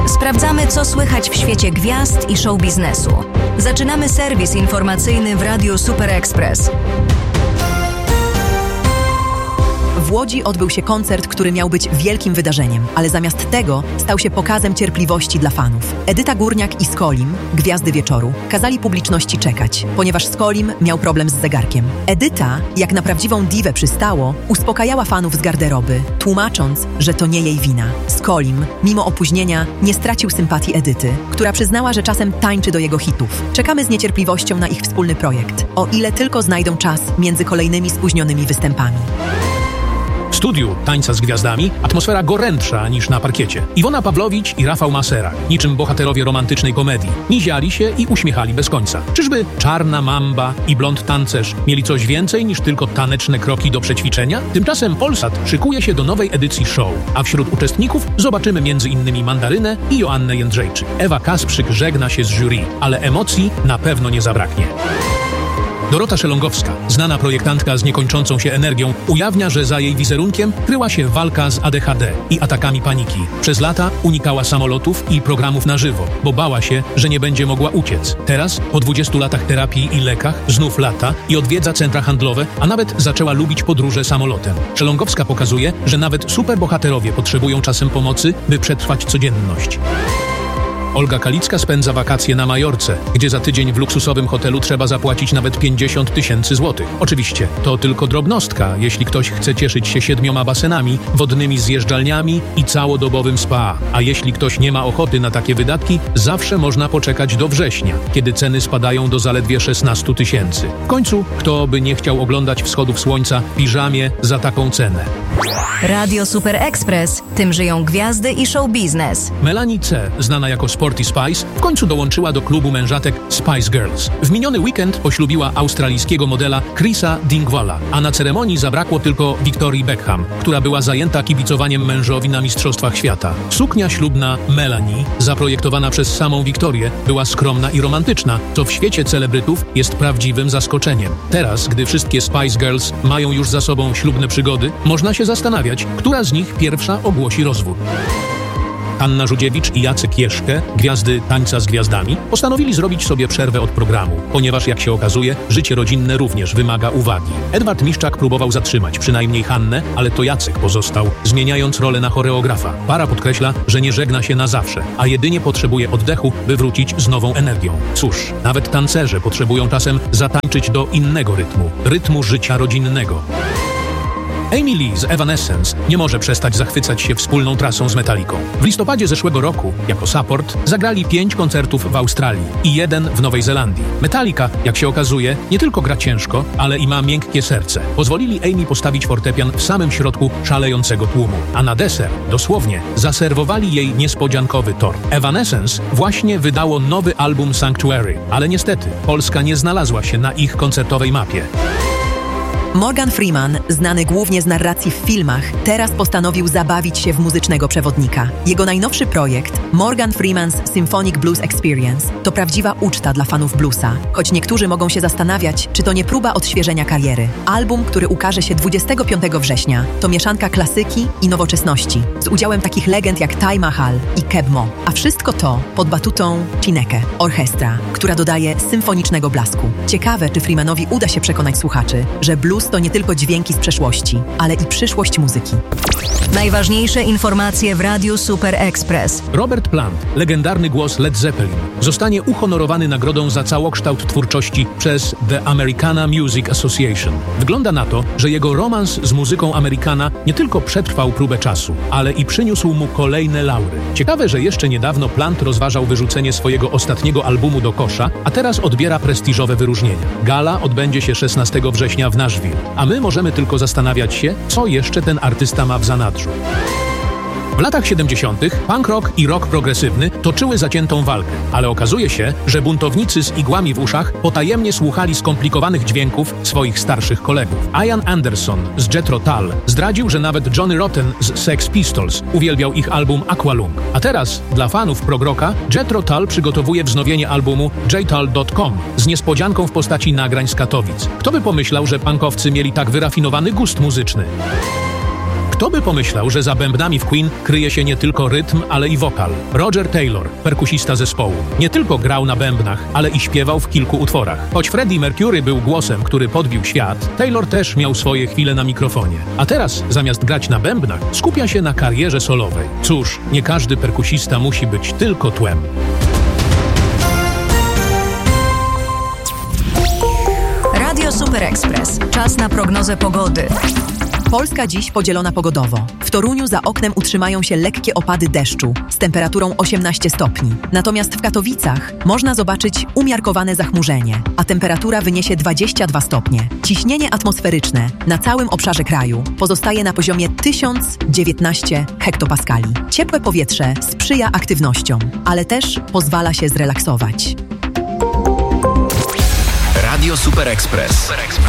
Sprawdzamy, co słychać w świecie gwiazd i show biznesu. Zaczynamy serwis informacyjny w Radiu Super Express. W Łodzi odbył się koncert, który miał być wielkim wydarzeniem, ale zamiast tego stał się pokazem cierpliwości dla fanów. Edyta Górniak i Skolim, gwiazdy wieczoru, kazali publiczności czekać, ponieważ Skolim miał problem z zegarkiem. Edyta, jak na prawdziwą diwę przystało, uspokajała fanów z garderoby, tłumacząc, że to nie jej wina. Skolim, mimo opóźnienia, nie stracił sympatii Edyty, która przyznała, że czasem tańczy do jego hitów. Czekamy z niecierpliwością na ich wspólny projekt, o ile tylko znajdą czas między kolejnymi spóźnionymi występami. W studiu Tańca z Gwiazdami atmosfera gorętsza niż na parkiecie. Iwona Pawłowicz i Rafał Masera, niczym bohaterowie romantycznej komedii, miziali się i uśmiechali bez końca. Czyżby Czarna Mamba i Blond Tancerz mieli coś więcej niż tylko taneczne kroki do przećwiczenia? Tymczasem Polsat szykuje się do nowej edycji show, a wśród uczestników zobaczymy m.in. Mandarynę i Joannę Jędrzejczyk. Ewa Kasprzyk żegna się z jury, ale emocji na pewno nie zabraknie. Dorota Szelongowska, znana projektantka z niekończącą się energią, ujawnia, że za jej wizerunkiem kryła się walka z ADHD i atakami paniki. Przez lata unikała samolotów i programów na żywo, bo bała się, że nie będzie mogła uciec. Teraz, po 20 latach terapii i lekach, znów lata i odwiedza centra handlowe, a nawet zaczęła lubić podróże samolotem. Szelongowska pokazuje, że nawet superbohaterowie potrzebują czasem pomocy, by przetrwać codzienność. Olga Kalicka spędza wakacje na Majorce, gdzie za tydzień w luksusowym hotelu trzeba zapłacić nawet 50 000 złotych. Oczywiście, to tylko drobnostka, jeśli ktoś chce cieszyć się 7 basenami, wodnymi zjeżdżalniami i całodobowym spa. A jeśli ktoś nie ma ochoty na takie wydatki, zawsze można poczekać do września, kiedy ceny spadają do zaledwie 16 000. W końcu, kto by nie chciał oglądać wschodów słońca w piżamie za taką cenę? Radio Super Express. Tym żyją gwiazdy i show biznes. Melanie C., znana jako Sporty Spice, w końcu dołączyła do klubu mężatek Spice Girls. W miniony weekend poślubiła australijskiego modela Chrisa Dingwalla, a na ceremonii zabrakło tylko Victorii Beckham, która była zajęta kibicowaniem mężowi na Mistrzostwach Świata. Suknia ślubna Melanie, zaprojektowana przez samą Wiktorię, była skromna i romantyczna, co w świecie celebrytów jest prawdziwym zaskoczeniem. Teraz, gdy wszystkie Spice Girls mają już za sobą ślubne przygody, można się zastanawiać, która z nich pierwsza ogłosi rozwód. Anna Żudziewicz i Jacek Jeszkę, gwiazdy Tańca z Gwiazdami, postanowili zrobić sobie przerwę od programu, ponieważ, jak się okazuje, życie rodzinne również wymaga uwagi. Edward Miszczak próbował zatrzymać przynajmniej Hannę, ale to Jacek pozostał, zmieniając rolę na choreografa. Para podkreśla, że nie żegna się na zawsze, a jedynie potrzebuje oddechu, by wrócić z nową energią. Cóż, nawet tancerze potrzebują czasem zatańczyć do innego rytmu życia rodzinnego. Amy Lee z Evanescence nie może przestać zachwycać się wspólną trasą z Metallicą. W listopadzie zeszłego roku, jako support, zagrali 5 koncertów w Australii i 1 w Nowej Zelandii. Metallica, jak się okazuje, nie tylko gra ciężko, ale i ma miękkie serce. Pozwolili Amy postawić fortepian w samym środku szalejącego tłumu, a na deser, dosłownie, zaserwowali jej niespodziankowy tort. Evanescence właśnie wydało nowy album Sanctuary, ale niestety Polska nie znalazła się na ich koncertowej mapie. Morgan Freeman, znany głównie z narracji w filmach, teraz postanowił zabawić się w muzycznego przewodnika. Jego najnowszy projekt, Morgan Freeman's Symphonic Blues Experience, to prawdziwa uczta dla fanów bluesa, choć niektórzy mogą się zastanawiać, czy to nie próba odświeżenia kariery. Album, który ukaże się 25 września, to mieszanka klasyki i nowoczesności, z udziałem takich legend jak Taj Mahal i Keb Mo. A wszystko to pod batutą Chineke, orchestra, która dodaje symfonicznego blasku. Ciekawe, czy Freemanowi uda się przekonać słuchaczy, że blues to nie tylko dźwięki z przeszłości, ale i przyszłość muzyki. Najważniejsze informacje w Radiu Super Express. Robert Plant, legendarny głos Led Zeppelin, zostanie uhonorowany nagrodą za całokształt twórczości przez The Americana Music Association. Wygląda na to, że jego romans z muzyką Amerykana nie tylko przetrwał próbę czasu, ale i przyniósł mu kolejne laury. Ciekawe, że jeszcze niedawno Plant rozważał wyrzucenie swojego ostatniego albumu do kosza, a teraz odbiera prestiżowe wyróżnienia. Gala odbędzie się 16 września w Nashville, a my możemy tylko zastanawiać się, co jeszcze ten artysta ma w zanadrzu. W latach 70. punk rock i rock progresywny toczyły zaciętą walkę, ale okazuje się, że buntownicy z igłami w uszach potajemnie słuchali skomplikowanych dźwięków swoich starszych kolegów. Ian Anderson z Jethro Tull zdradził, że nawet Johnny Rotten z Sex Pistols uwielbiał ich album Aqualung. A teraz, dla fanów prog rocka, Jethro Tull przygotowuje wznowienie albumu jtull.com z niespodzianką w postaci nagrań z Katowic. Kto by pomyślał, że punkowcy mieli tak wyrafinowany gust muzyczny? Kto by pomyślał, że za bębnami w Queen kryje się nie tylko rytm, ale i wokal. Roger Taylor, perkusista zespołu, nie tylko grał na bębnach, ale i śpiewał w kilku utworach. Choć Freddie Mercury był głosem, który podbił świat, Taylor też miał swoje chwile na mikrofonie. A teraz, zamiast grać na bębnach, skupia się na karierze solowej. Cóż, nie każdy perkusista musi być tylko tłem. Radio Super Express. Czas na prognozę pogody. Polska dziś podzielona pogodowo. W Toruniu za oknem utrzymają się lekkie opady deszczu z temperaturą 18 stopni. Natomiast w Katowicach można zobaczyć umiarkowane zachmurzenie, a temperatura wyniesie 22 stopnie. Ciśnienie atmosferyczne na całym obszarze kraju pozostaje na poziomie 1019 hektopaskali. Ciepłe powietrze sprzyja aktywnościom, ale też pozwala się zrelaksować. Radio Super Express.